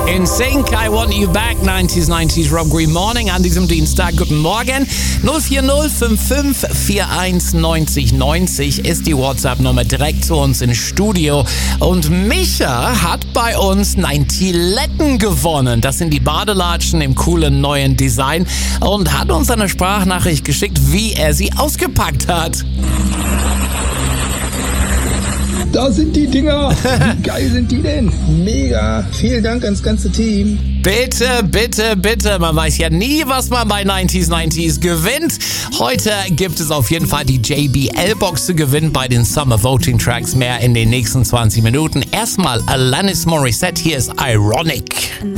In Sync, I Want You Back, 90s Rob Green Morning an diesem Dienstag. Guten Morgen. 04055419090 ist die WhatsApp-Nummer direkt zu uns ins Studio. Und Micha hat bei uns 90 Letten gewonnen. Das sind die Badelatschen im coolen neuen Design und hat uns eine Sprachnachricht geschickt, wie er sie ausgepackt hat. Da sind die Dinger. Wie geil sind die denn? Mega. Vielen Dank ans ganze Team. Bitte, bitte, bitte. Man weiß ja nie, was man bei 90s gewinnt. Heute gibt es auf jeden Fall die JBL-Box zu gewinnen bei den Summer Voting Tracks. Mehr in den nächsten 20 Minuten. Erstmal Alanis Morissette. Hier ist Ironic.